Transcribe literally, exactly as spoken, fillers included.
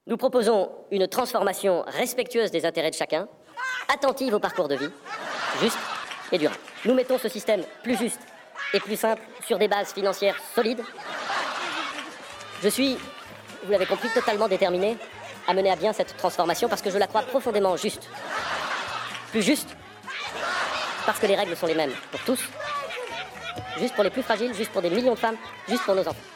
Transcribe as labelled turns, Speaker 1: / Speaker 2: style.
Speaker 1: Nous proposons une transformation respectueuse des intérêts de chacun, attentive au parcours de vie, juste et durable. Nous mettons ce système plus juste et plus simple sur des bases financières solides. Je suis, vous l'avez compris, totalement déterminé à mener à bien cette transformation parce que je la crois profondément juste. Plus juste, parce que les règles sont les mêmes pour tous. Juste pour les plus fragiles, juste pour des millions de femmes, juste pour nos enfants.